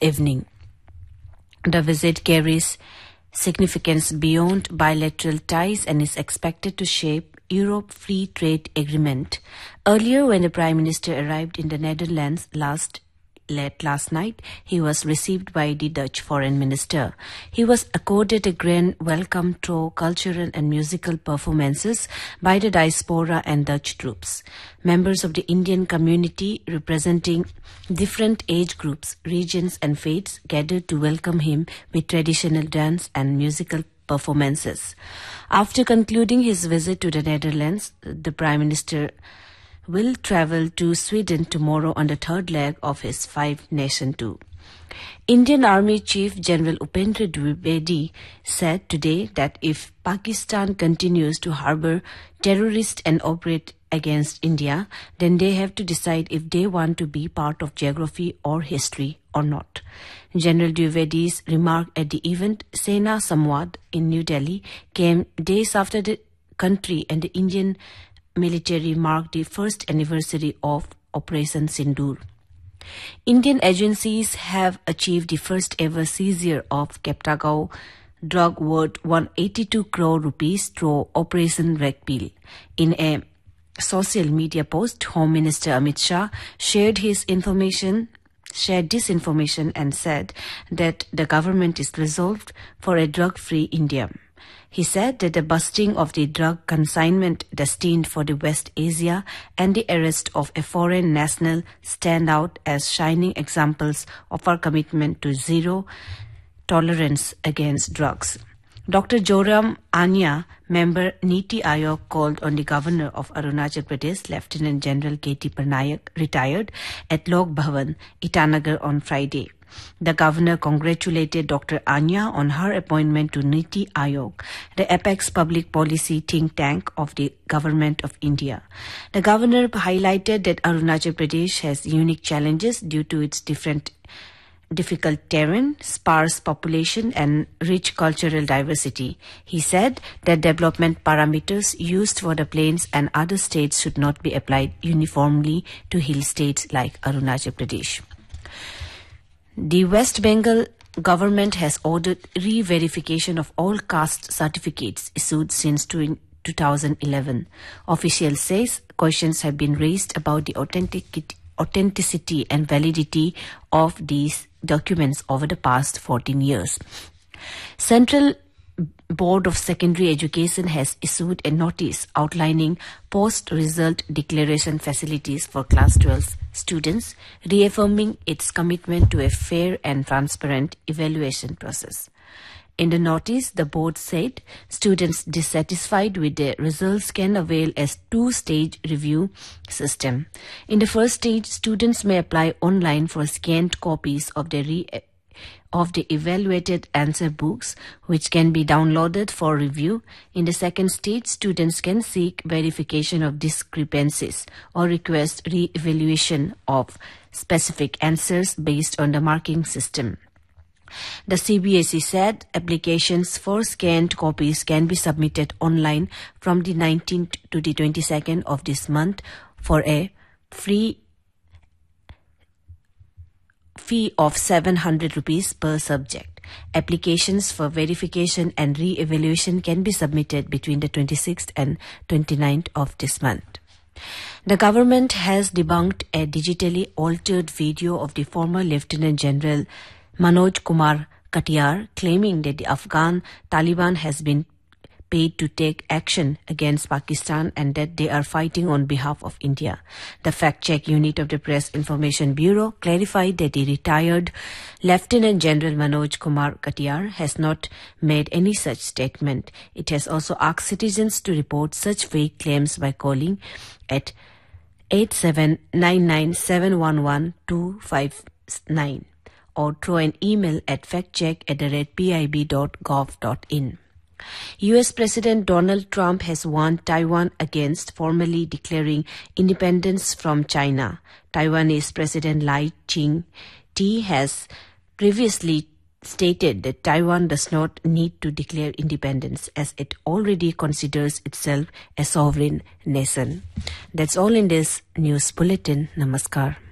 evening. The visit carries significance beyond bilateral ties and is expected to shape Europe Free Trade Agreement. Earlier, when the Prime Minister arrived in the Netherlands late last night, he was received by the Dutch Foreign Minister. He was accorded a grand welcome through cultural and musical performances by the diaspora and Dutch troops. Members of the Indian community representing different age groups, regions and faiths gathered to welcome him with traditional dance and musical performances. After concluding his visit to the Netherlands, the Prime Minister will travel to Sweden tomorrow on the third leg of his five-nation tour. Indian Army Chief General Upendra Dwivedi said today that if Pakistan continues to harbor terrorists and operate against India, then they have to decide if they want to be part of geography or history or not. General Dwivedi's remark at the event Sena Samwad in New Delhi came days after the country and the Indian military marked the first anniversary of Operation Sindoor. Indian agencies have achieved the first ever seizure of Keptagao drug worth 182 crore rupees through Operation Red Pill. In a social media post, Home Minister Amit Shah shared this information and said that the government is resolved for a drug-free India. He said that the busting of the drug consignment destined for the West Asia and the arrest of a foreign national stand out as shining examples of our commitment to zero tolerance against drugs. Dr. Joram Anya, member Niti Aayog, called on the governor of Arunachal Pradesh, Lieutenant General K.T. Parnaik, retired, at Lok Bhavan, Itanagar on Friday. The governor congratulated Dr. Anya on her appointment to Niti Aayog, the apex public policy think tank of the Government of India. The governor highlighted that Arunachal Pradesh has unique challenges due to its difficult terrain, sparse population and rich cultural diversity. He said that development parameters used for the plains and other states should not be applied uniformly to hill states like Arunachal Pradesh. The West Bengal government has ordered re-verification of all caste certificates issued since 2011. Officials says questions have been raised about the authenticity and validity of these documents over the past 14 years. Central Board of Secondary Education has issued a notice outlining post-result declaration facilities for Class 12 students, reaffirming its commitment to a fair and transparent evaluation process. In the notice, the board said students dissatisfied with their results can avail a two-stage review system. In the first stage, students may apply online for scanned copies of the evaluated answer books, which can be downloaded for review. In the second stage, students can seek verification of discrepancies or request re-evaluation of specific answers based on the marking system. The CBSE said applications for scanned copies can be submitted online from the 19th to the 22nd of this month for a fee of 700 rupees per subject. Applications for verification and re-evaluation can be submitted between the 26th and 29th of this month. The government has debunked a digitally altered video of the former Lieutenant General Manoj Kumar Katiyar, claiming that the Afghan Taliban has been paid to take action against Pakistan and that they are fighting on behalf of India. The fact-check unit of the Press Information Bureau clarified that the retired Lieutenant General Manoj Kumar Katiyar has not made any such statement. It has also asked citizens to report such fake claims by calling at 8799711259 or through an email at factcheck@pib.gov.in. U.S. President Donald Trump has warned Taiwan against formally declaring independence from China. Taiwanese President Lai Ching-te has previously stated that Taiwan does not need to declare independence as it already considers itself a sovereign nation. That's all in this news bulletin. Namaskar.